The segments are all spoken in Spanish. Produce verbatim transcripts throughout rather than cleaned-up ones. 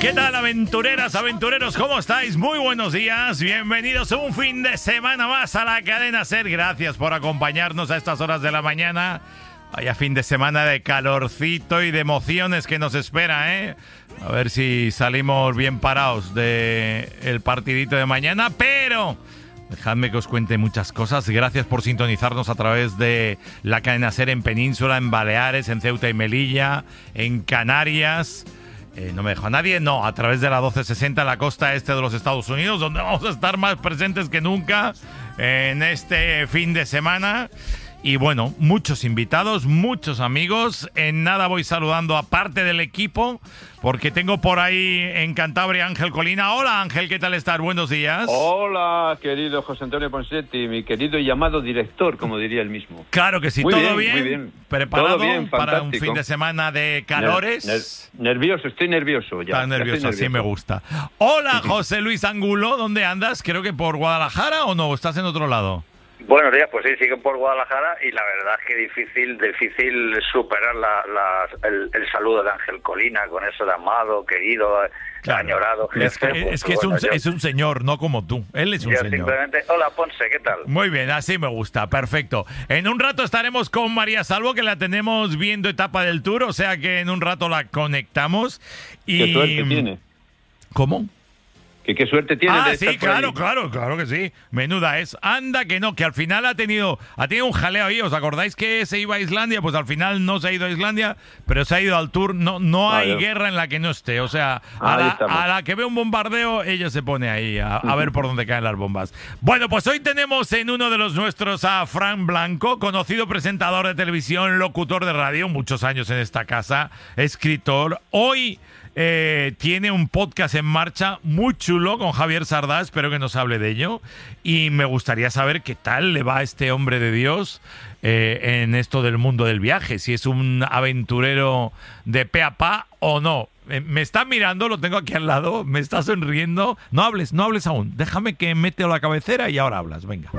¿Qué tal, aventureras, aventureros? ¿Cómo estáis? Muy buenos días. Bienvenidos un fin de semana más a la cadena SER. Gracias por acompañarnos a estas horas de la mañana. Vaya fin de semana de calorcito y de emociones que nos espera, ¿eh? A ver si salimos bien parados del partidito de mañana, pero dejadme que os cuente muchas cosas. Gracias por sintonizarnos a través de la cadena SER en Península, en Baleares, en Ceuta y Melilla, en Canarias. Eh, no me dejo a nadie, no, a través de la doce sesenta en la costa este de los Estados Unidos, donde vamos a estar más presentes que nunca en este fin de semana. Y bueno, muchos invitados, muchos amigos. En nada voy saludando a parte del equipo, porque tengo por ahí en Cantabria Ángel Colina. Hola Ángel, ¿qué tal estás? Buenos días. Hola, querido José Antonio Ponsetti, mi querido y llamado director, como diría él mismo. Claro que sí, muy todo bien, bien, muy bien. Preparado todo bien, para un fin de semana de calores. Ner- ner- nervioso, estoy nervioso ya. Estás nervioso, ya así me gusta. Hola José Luis Angulo, ¿dónde andas? Creo que por Guadalajara, ¿o no? ¿Estás en otro lado? Buenos días, pues sí, sigo por Guadalajara y la verdad es que difícil difícil superar la, la, el, el saludo de Ángel Colina con eso de amado, querido, claro, añorado. Es que, Pues, es, que bueno, es, un, yo, es un señor, no como tú. Él es un yo señor. simplemente, hola Ponce, ¿qué tal? Muy bien, así me gusta, perfecto. En un rato estaremos con María Salvo, que la tenemos viendo etapa del Tour, o sea que en un rato la conectamos. Y... ¿Qué suerte tiene? ¿Cómo? ¿Qué, qué suerte tiene Ah, de estar sí, por claro, ahí? claro, claro que sí. Menuda es. Anda que no, que al final ha tenido ha tenido un jaleo ahí. ¿Os acordáis que se iba a Islandia? Pues al final no se ha ido a Islandia, pero se ha ido al Tour. No, no hay Vaya. guerra en la que no esté. O sea, a Ahí la, estamos. a la que ve un bombardeo, ella se pone ahí a, a ver por dónde caen las bombas. Bueno, pues hoy tenemos en uno de los nuestros a Fran Blanco, conocido presentador de televisión, locutor de radio, muchos años en esta casa, escritor. Hoy... Eh, tiene un podcast en marcha muy chulo con Javier Sardá, espero que nos hable de ello, y me gustaría saber qué tal le va a este hombre de Dios eh, en esto del mundo del viaje, si es un aventurero de pe a pa o no. Eh, me está mirando, lo tengo aquí al lado, me está sonriendo. No hables, no hables aún, déjame que mete la cabecera y ahora hablas, venga.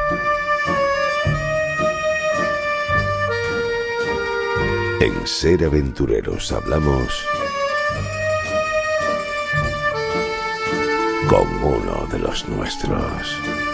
En Ser Aventureros hablamos con uno de los nuestros.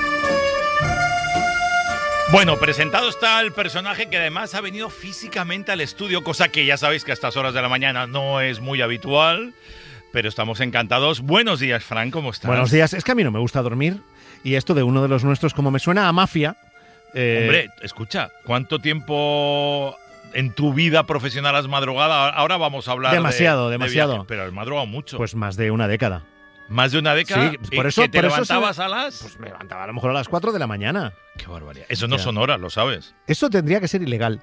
Bueno, presentado está el personaje que además ha venido físicamente al estudio, cosa que ya sabéis que a estas horas de la mañana no es muy habitual, pero estamos encantados. Buenos días, Fran, ¿cómo estás? Buenos días. Es que a mí no me gusta dormir y esto de uno de los nuestros, como me suena a mafia... Eh... Hombre, escucha, ¿cuánto tiempo en tu vida profesional has madrugado? Ahora vamos a hablar demasiado, de, de demasiado. viaje, pero has madrugado mucho. Pues más de una década. ¿Más de una década? Sí, por eso, ¿Que te por eso levantabas se... a las...? Pues me levantaba a lo mejor a las cuatro de la mañana. Qué barbaridad. Eso no Ya. son horas, lo sabes. Eso tendría que ser ilegal.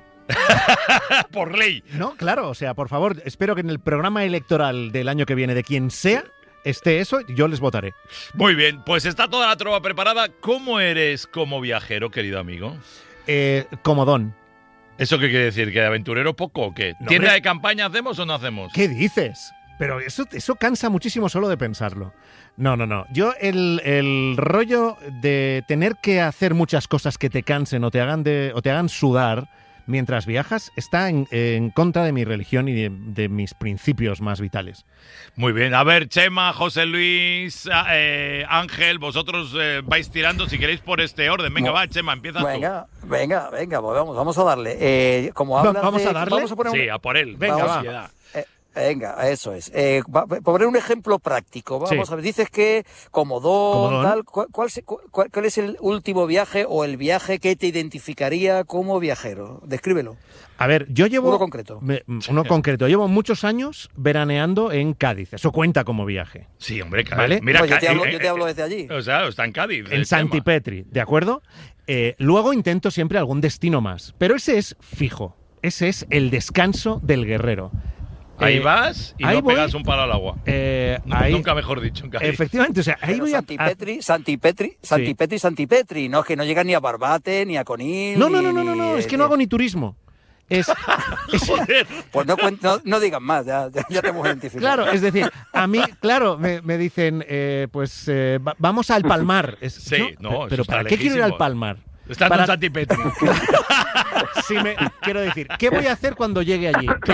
Por ley. No, claro, o sea, por favor, espero que en el programa electoral del año que viene de quien sea esté eso, yo les votaré. Muy bien, pues está toda la trova preparada. ¿Cómo eres como viajero, querido amigo? Eh, comodón. ¿Eso qué quiere decir? ¿Que de aventurero poco o qué? No, ¿Tienda hombre. de campaña hacemos o no hacemos? ¿Qué dices? Pero eso, eso cansa muchísimo solo de pensarlo. No, no, no. Yo el, el rollo de tener que hacer muchas cosas que te cansen o te hagan, de, o te hagan sudar mientras viajas está en, en contra de mi religión y de, de mis principios más vitales. Muy bien. A ver, Chema, José Luis, eh, Ángel, vosotros eh, vais tirando si queréis por este orden. Venga, No. va, Chema, empieza Venga, venga, venga, pues vamos, vamos a darle. Eh, como Va- hablas ¿vamos de- a darle? Vamos a tú. poner un- Sí, a por él. Venga, Vamos, va. Ansiedad. eh, venga, eso es. Eh, va- va- poner un ejemplo práctico. Vamos Sí. a ver, dices que Comodón, Comodón. tal. ¿Cuál, cuál, se- cuál- cuál es el último viaje o el viaje que te identificaría como viajero? Descríbelo. A ver, yo llevo... Uno concreto. me- uno concreto. Llevo muchos años veraneando en Cádiz. Eso cuenta como viaje. Sí, hombre, Cádiz. Vale. Mira, No, yo, te Ca- hablo, eh, yo te eh, hablo desde allí. O sea, está en Cádiz. En el Santipetri, ¿de acuerdo? Eh, luego intento siempre algún destino más. Pero ese es fijo. Ese es el descanso del guerrero. tema. Ahí Eh, vas y ahí no voy. pegas un palo al agua. Eh, Nu- ahí- Nunca mejor dicho en Cádiz. Efectivamente, o sea, ahí Pero voy a... a- Santipetri, Santipetri, Santipetri, Santipetri. No, es que no llegan ni a Barbate, ni a Conil. No, no, ni- no, no, no, no, ni- es que no hago ni turismo. Es, es- Joder. Pues no, cuen- no, no digas más, ya, ya, ya te hemos identificado. claro, es decir, a mí, claro, me, me dicen, eh, pues eh, va- vamos al Palmar. Es- Sí, yo, no, pe- eso pero está ¿para qué quiero ir al lejísimos. Palmar? Estando Para- en Santipetri. Si me, quiero decir, ¿qué voy a hacer cuando llegue allí?